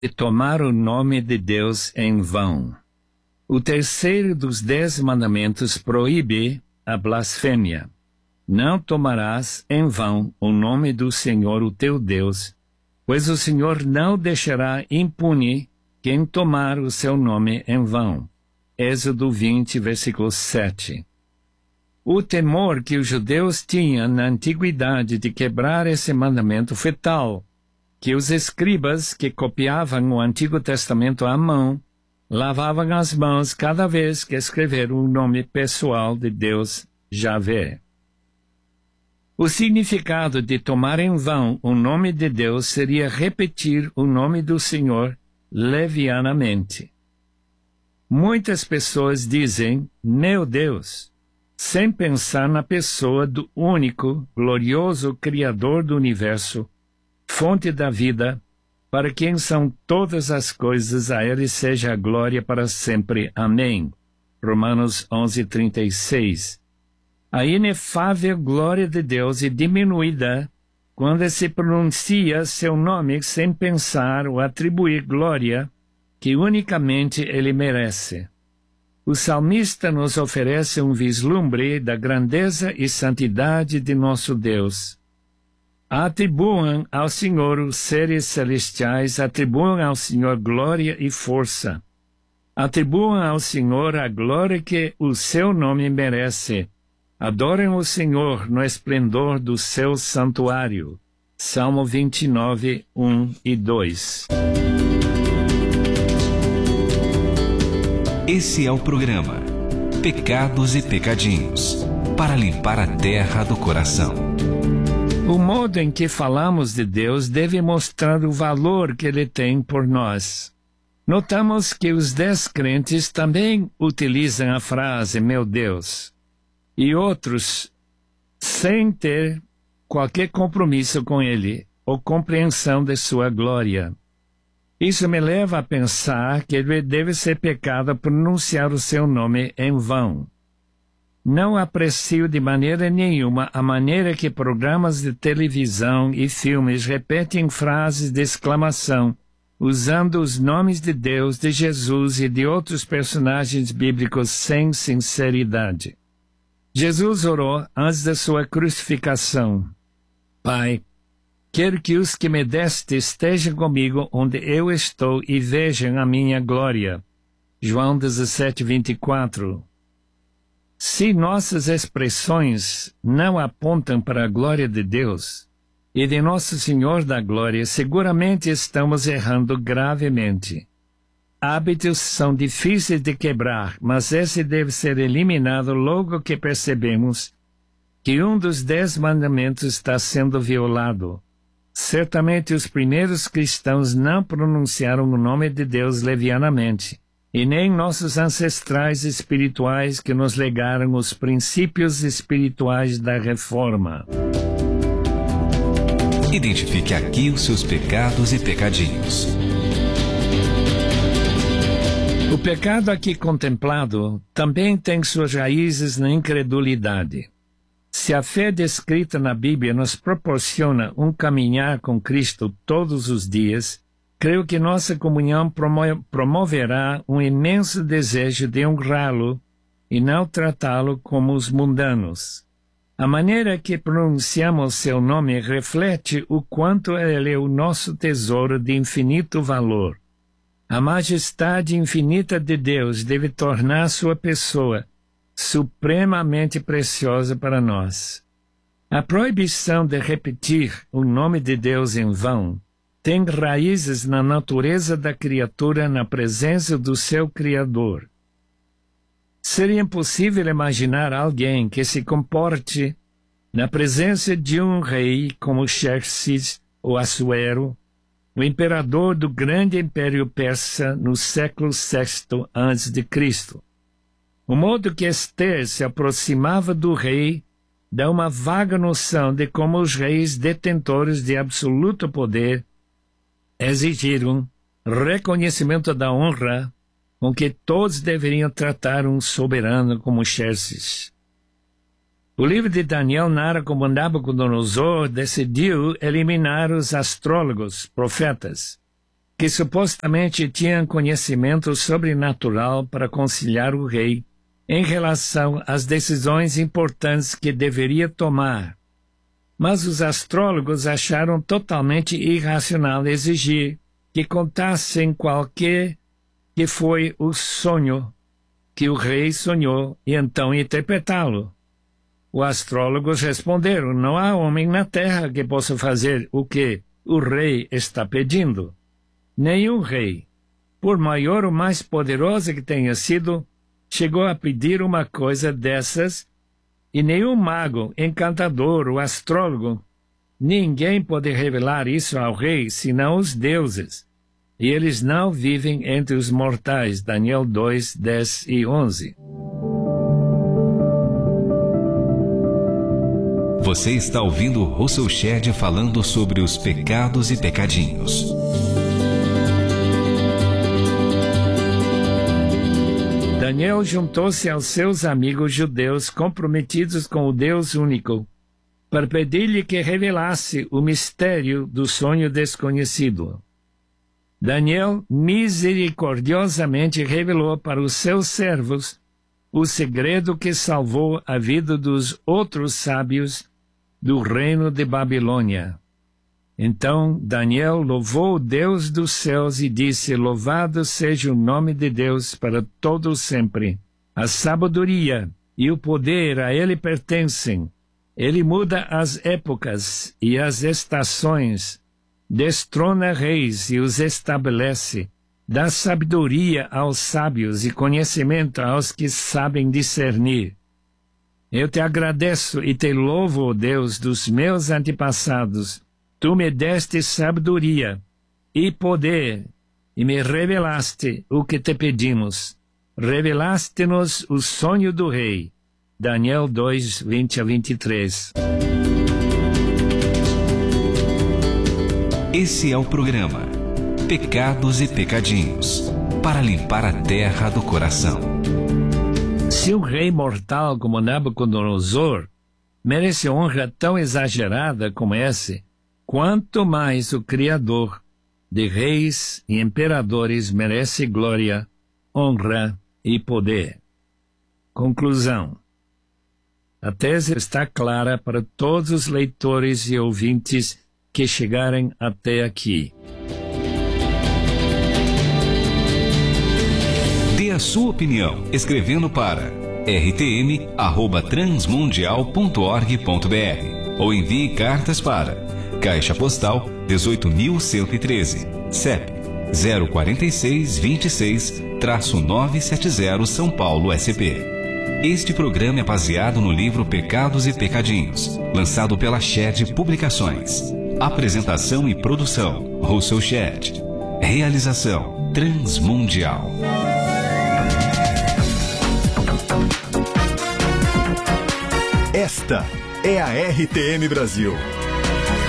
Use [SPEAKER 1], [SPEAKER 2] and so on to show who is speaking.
[SPEAKER 1] de tomar o nome de Deus em vão. O terceiro dos 10 mandamentos proíbe a blasfêmia. Não tomarás em vão o nome do Senhor, o teu Deus, pois o Senhor não deixará impune quem tomar o seu nome em vão. Êxodo 20, versículo 7. O temor que os judeus tinham na antiguidade de quebrar esse mandamento foi tal que os escribas que copiavam o Antigo Testamento à mão lavavam as mãos cada vez que escreveram o nome pessoal de Deus, Javé. O significado de tomar em vão o nome de Deus seria repetir o nome do Senhor levianamente. Muitas pessoas dizem, meu Deus, sem pensar na pessoa do único, glorioso Criador do universo, fonte da vida, para quem são todas as coisas, a Ele seja a glória para sempre. Amém. Romanos 11:36. A inefável glória de Deus é diminuída quando se pronuncia seu nome sem pensar ou atribuir glória que unicamente Ele merece. O salmista nos oferece um vislumbre da grandeza e santidade de nosso Deus. Atribuam ao Senhor os seres celestiais, atribuam ao Senhor glória e força. Atribuam ao Senhor a glória que o seu nome merece. Adorem o Senhor no esplendor do seu santuário. Salmo 29, 1 e 2.
[SPEAKER 2] Esse é o programa Pecados e Pecadinhos, para limpar a terra do coração.
[SPEAKER 1] O modo em que falamos de Deus deve mostrar o valor que Ele tem por nós. Notamos que os descrentes também utilizam a frase, meu Deus, e outros sem ter qualquer compromisso com Ele ou compreensão de sua glória. Isso me leva a pensar que deve ser pecado pronunciar o seu nome em vão. Não aprecio de maneira nenhuma a maneira que programas de televisão e filmes repetem frases de exclamação, usando os nomes de Deus, de Jesus e de outros personagens bíblicos sem sinceridade. Jesus orou antes da sua crucificação. Pai, quero que os que me deste estejam comigo onde eu estou e vejam a minha glória. João 17, 24. Se nossas expressões não apontam para a glória de Deus e de Nosso Senhor da Glória, seguramente estamos errando gravemente. Hábitos são difíceis de quebrar, mas esse deve ser eliminado logo que percebemos que um dos 10 mandamentos está sendo violado. Certamente os primeiros cristãos não pronunciaram o nome de Deus levianamente, e nem nossos ancestrais espirituais que nos legaram os princípios espirituais da reforma.
[SPEAKER 2] Identifique aqui os seus pecados e pecadinhos.
[SPEAKER 1] O pecado aqui contemplado também tem suas raízes na incredulidade. Se a fé descrita na Bíblia nos proporciona um caminhar com Cristo todos os dias, creio que nossa comunhão promoverá um imenso desejo de honrá-lo e não tratá-lo como os mundanos. A maneira que pronunciamos seu nome reflete o quanto ele é o nosso tesouro de infinito valor. A majestade infinita de Deus deve tornar sua pessoa supremamente preciosa para nós. A proibição de repetir o nome de Deus em vão tem raízes na natureza da criatura na presença do seu Criador. Seria impossível imaginar alguém que se comporte na presença de um rei como Xerxes ou Assuero, o imperador do grande império persa no século VI a.C. O modo que Esther se aproximava do rei dá uma vaga noção de como os reis detentores de absoluto poder exigiram reconhecimento da honra com que todos deveriam tratar um soberano como Xerxes. O livro de Daniel narra como Nabucodonosor decidiu eliminar os astrólogos, profetas, que supostamente tinham conhecimento sobrenatural para conciliar o rei em relação às decisões importantes que deveria tomar. Mas os astrólogos acharam totalmente irracional exigir que contassem qualquer que foi o sonho que o rei sonhou e então interpretá-lo. Os astrólogos responderam: não há homem na terra que possa fazer o que o rei está pedindo. Nenhum rei, por maior ou mais poderoso que tenha sido, chegou a pedir uma coisa dessas, e nenhum mago, encantador ou astrólogo, ninguém pode revelar isso ao rei, senão os deuses. E eles não vivem entre os mortais. Daniel 2, 10 e 11.
[SPEAKER 2] Você está ouvindo Russell Shedd falando sobre os pecados e pecadinhos.
[SPEAKER 1] Daniel juntou-se aos seus amigos judeus comprometidos com o Deus único para pedir-lhe que revelasse o mistério do sonho desconhecido. Daniel misericordiosamente revelou para os seus servos o segredo que salvou a vida dos outros sábios do reino de Babilônia. Então Daniel louvou o Deus dos céus e disse: louvado seja o nome de Deus para todo sempre. A sabedoria e o poder a ele pertencem. Ele muda as épocas e as estações, destrona reis e os estabelece, dá sabedoria aos sábios e conhecimento aos que sabem discernir. Eu te agradeço e te louvo, ó Deus dos meus antepassados. Tu me deste sabedoria e poder e me revelaste o que te pedimos. Revelaste-nos o sonho do rei. Daniel 2, 20 a 23.
[SPEAKER 2] Esse é o programa Pecados e Pecadinhos, para limpar a terra do coração.
[SPEAKER 1] Se um rei mortal como Nabucodonosor merece honra tão exagerada como esse, quanto mais o Criador de reis e imperadores merece glória, honra e poder. Conclusão. A tese está clara para todos os leitores e ouvintes que chegarem até aqui.
[SPEAKER 2] Dê a sua opinião escrevendo para rtm@transmundial.org.br ou envie cartas para Caixa Postal 18.113, CEP 04626-970 São Paulo, SP. Este programa é baseado no livro Pecados e Pecadinhos, lançado pela Shedd Publicações. Apresentação e produção, Russell Shedd. Realização, Transmundial.
[SPEAKER 3] Esta é a RTM Brasil.